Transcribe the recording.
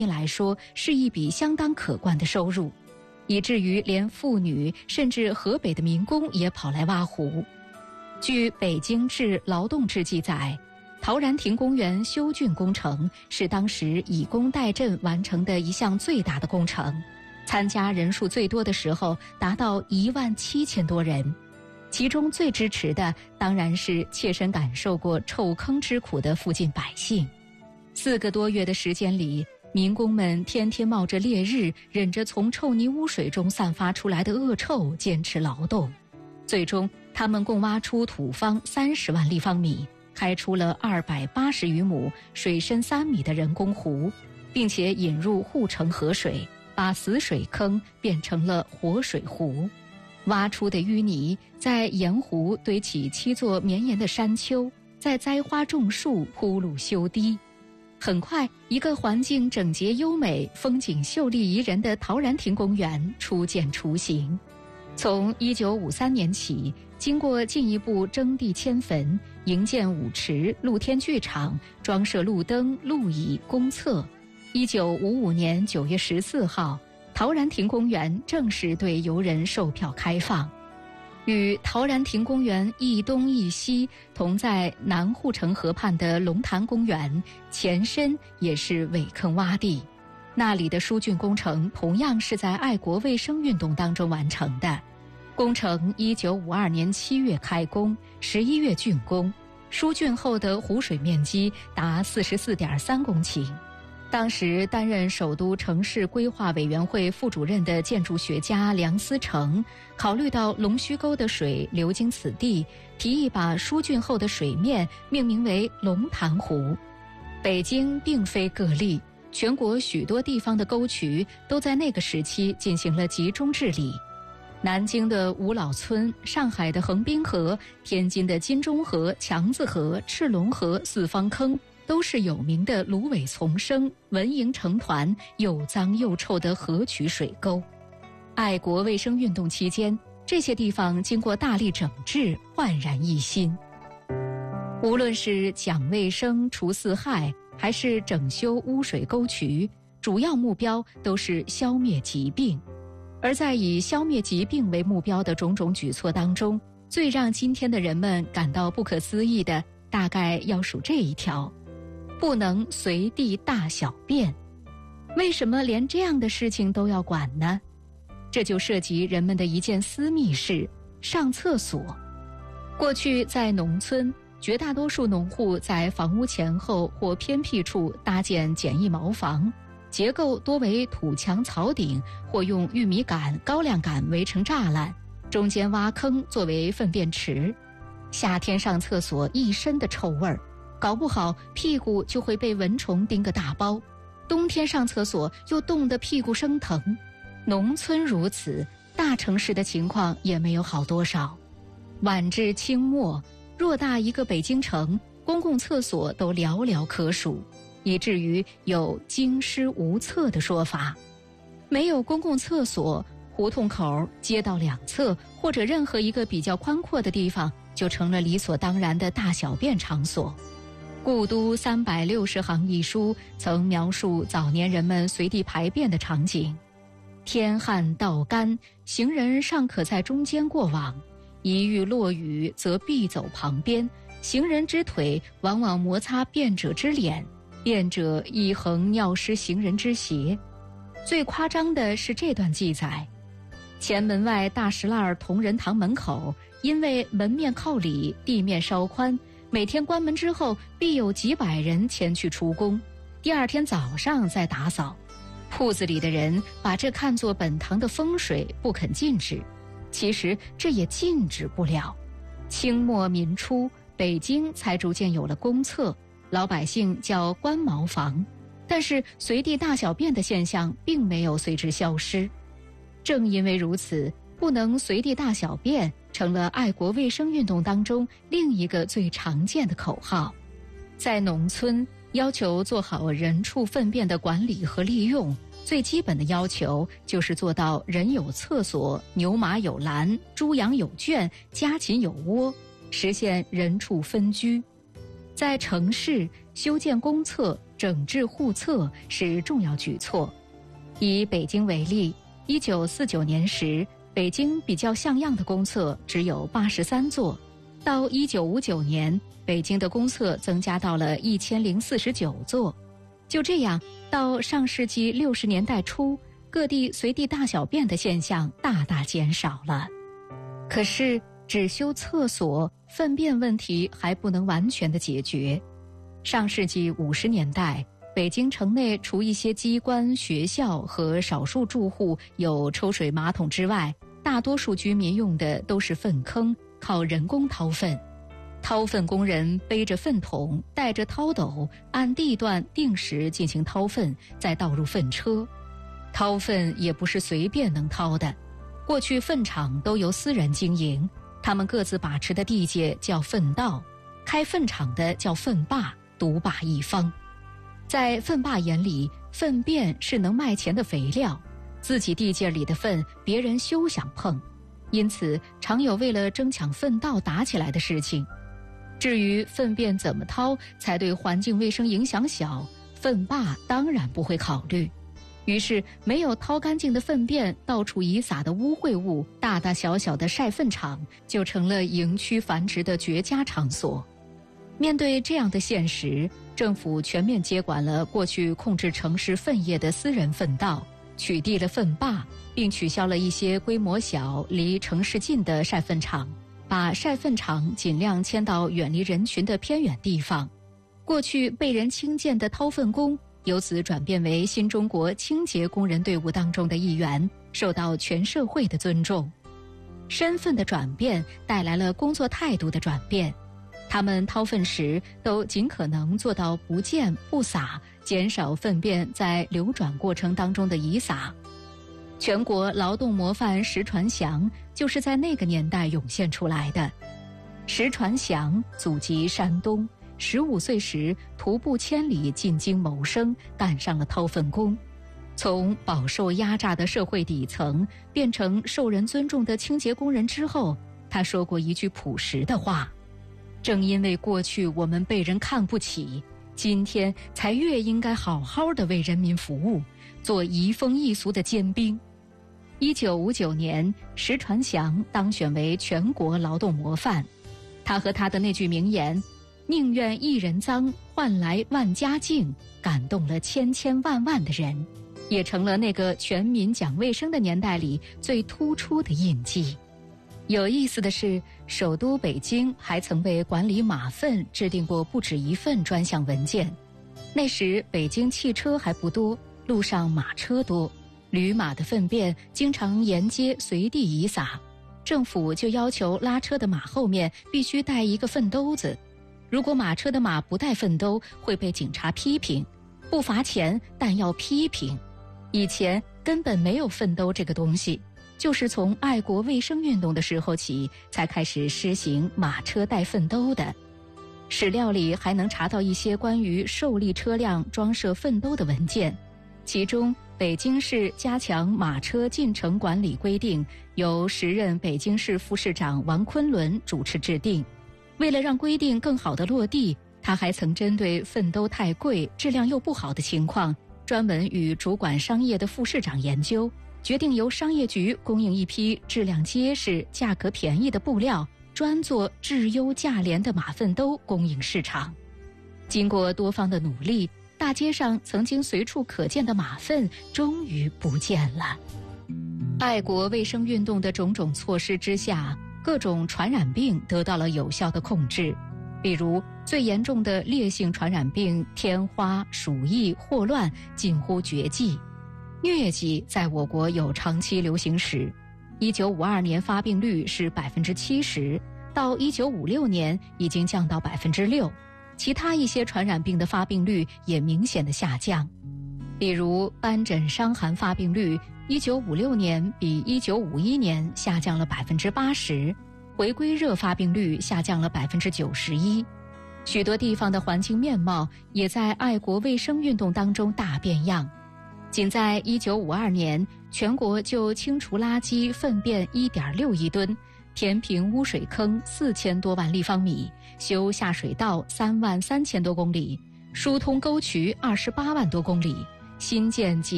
来说是一笔相当可观的收入，以至于连妇女甚至河北的民工也跑来挖湖。据《北京市劳动志》记载，陶然亭公园修浚工程是当时以工代赈完成的一项最大的工程，参加人数最多的时候达到17000多人。其中最支持的当然是切身感受过臭坑之苦的附近百姓。4个多月的时间里，民工们天天冒着烈日，忍着从臭泥污水中散发出来的恶臭坚持劳动。最终他们共挖出土方30万立方米，开出了280余亩水深3米的人工湖，并且引入护城河水，把死水坑变成了活水湖。挖出的淤泥在沿湖堆起7座绵延的山丘，再栽花种树，铺路修堤。很快，一个环境整洁优美、风景秀丽宜人的陶然亭公园初见雏形。从1953年起，经过进一步征地迁坟、营建舞池、露天剧场、装设路灯、路椅、公厕，1955年9月14号，陶然亭公园正式对游人售票开放。与陶然亭公园一东一西同在南护城河畔的龙潭公园，前身也是苇坑洼地，那里的疏浚工程同样是在爱国卫生运动当中完成的。工程1952年7月开工，11月竣工，疏浚后的湖水面积达44.3公顷。当时担任首都城市规划委员会副主任的建筑学家梁思成，考虑到龙须沟的水流经此地，提议把疏浚后的水面命名为龙潭湖。北京并非个例，全国许多地方的沟渠都在那个时期进行了集中治理。南京的五老村、上海的横滨河、天津的金钟河、强子河、赤龙河、四方坑，都是有名的芦苇丛生、蚊蝇成团、又脏又臭的河渠水沟。爱国卫生运动期间，这些地方经过大力整治，焕然一新。无论是讲卫生、除四害，还是整修污水沟渠，主要目标都是消灭疾病。而在以消灭疾病为目标的种种举措当中，最让今天的人们感到不可思议的，大概要数这一条：不能随地大小便。为什么连这样的事情都要管呢？这就涉及人们的一件私密事——上厕所。过去在农村，绝大多数农户在房屋前后或偏僻处搭建简易茅房，结构多为土墙草顶，或用玉米杆、高粱杆围成栅栏，中间挖坑作为粪便池。夏天上厕所一身的臭味儿，搞不好屁股就会被蚊虫叮个大包；冬天上厕所又冻得屁股生疼。农村如此，大城市的情况也没有好多少。晚至清末，偌大一个北京城，公共厕所都寥寥可数，以至于有京师无厕的说法。没有公共厕所，胡同口、街道两侧或者任何一个比较宽阔的地方，就成了理所当然的大小便场所。故都360行一书曾描述早年人们随地排便的场景：天旱道干，行人尚可在中间过往，一遇落雨则必走旁边，行人之腿往往摩擦便者之脸，便者亦横尿湿行人之鞋。最夸张的是这段记载：前门外大石栏同仁堂门口，因为门面靠里，地面稍宽，每天关门之后必有几百人前去除工，第二天早上再打扫。铺子里的人把这看作本堂的风水，不肯禁止。其实这也禁止不了。清末民初，北京才逐渐有了公厕，老百姓叫官茅房，但是随地大小便的现象并没有随之消失。正因为如此，不能随地大小便成了爱国卫生运动当中另一个最常见的口号。在农村，要求做好人畜粪便的管理和利用，最基本的要求就是做到人有厕所，牛马有栏，猪羊有圈，家禽有窝，实现人畜分居。在城市，修建公厕整治户厕是重要举措。以北京为例，1949年时，北京比较像样的公厕只有83座，到1959年，北京的公厕增加到了1049座。就这样，到上世纪60年代初，各地随地大小便的现象大大减少了。可是，只修厕所，粪便问题还不能完全的解决。上世纪50年代，北京城内除一些机关、学校和少数住户有抽水马桶之外，大多数居民用的都是粪坑，靠人工掏粪。掏粪工人背着粪桶，带着掏斗，按地段定时进行掏粪，再倒入粪车。掏粪也不是随便能掏的，过去粪场都由私人经营，他们各自把持的地界叫粪道，开粪场的叫粪霸，独霸一方。在粪霸眼里，粪便是能卖钱的肥料，自己地界里的粪别人休想碰，因此常有为了争抢粪道打起来的事情。至于粪便怎么掏才对环境卫生影响小，粪霸当然不会考虑。于是没有掏干净的粪便，到处遗撒的污秽物，大大小小的晒粪场就成了营区繁殖的绝佳场所。面对这样的现实，政府全面接管了过去控制城市粪业的私人粪道，取缔了粪霸，并取消了一些规模小、离城市近的晒粪场，把晒粪场尽量迁到远离人群的偏远地方。过去被人轻贱的掏粪工，由此转变为新中国清洁工人队伍当中的一员，受到全社会的尊重。身份的转变带来了工作态度的转变，他们掏粪时都尽可能做到不溅不洒，减少粪便在流转过程当中的遗撒。全国劳动模范石传祥就是在那个年代涌现出来的。石传祥祖籍山东，15岁时徒步千里进京谋生，干上了掏粪工。从饱受压榨的社会底层变成受人尊重的清洁工人之后，他说过一句朴实的话：正因为过去我们被人看不起，今天才越应该好好的为人民服务，做移风易俗的尖兵。1959年，石传祥当选为全国劳动模范。他和他的那句名言“宁愿一人脏，换来万家净”，感动了千千万万的人，也成了那个全民讲卫生的年代里最突出的印记。有意思的是，首都北京还曾为管理马粪制定过不止一份专项文件。那时北京汽车还不多，路上马车多，驴马的粪便经常沿街随地遗撒，政府就要求拉车的马后面必须带一个粪兜子。如果马车的马不带粪兜，会被警察批评，不罚钱，但要批评。以前根本没有粪兜这个东西，就是从爱国卫生运动的时候起，才开始施行马车带粪兜的。史料里还能查到一些关于受力车辆装设粪兜的文件，其中北京市加强马车进城管理规定由时任北京市副市长王昆仑主持制定。为了让规定更好地落地，他还曾针对粪兜太贵、质量又不好的情况，专门与主管商业的副市长研究，决定由商业局供应一批质量结实、价格便宜的布料，专做质优价廉的马粪兜供应市场。经过多方的努力，大街上曾经随处可见的马粪终于不见了。爱国卫生运动的种种措施之下，各种传染病得到了有效的控制。比如最严重的烈性传染病天花、鼠疫、霍乱近乎绝迹。疟疾在我国有长期流行史，1952年发病率是70%，到1956年已经降到6%。其他一些传染病的发病率也明显的下降，比如斑疹伤寒发病率1956年比1951年下降了80%，回归热发病率下降了91%。许多地方的环境面貌也在爱国卫生运动当中大变样。仅在1952年，全国就清除垃圾粪便1.6亿吨，填平污水坑4000多万立方米，修下水道33000多公里， 疏通沟渠28万多公里，新建